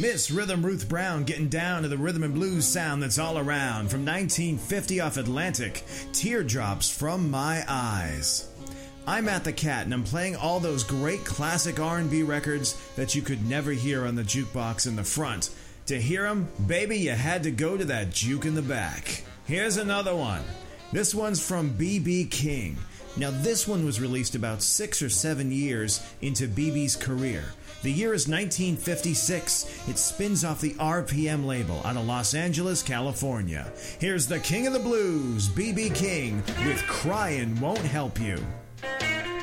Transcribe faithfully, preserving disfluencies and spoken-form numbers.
Miss Rhythm Ruth Brown getting down to the rhythm and blues sound that's all around. From nineteen fifty off Atlantic, Teardrops from My Eyes. I'm Matt the Cat, and I'm playing all those great classic R and B records that you could never hear on the jukebox in the front. To hear them, baby, you had to go to that juke in the back. Here's another one. This one's from B B King. Now, this one was released about six or seven years into B B's career. The year is nineteen fifty-six. It spins off the R P M label out of Los Angeles, California. Here's the King of the Blues, B B King, with Cryin' Won't Help You.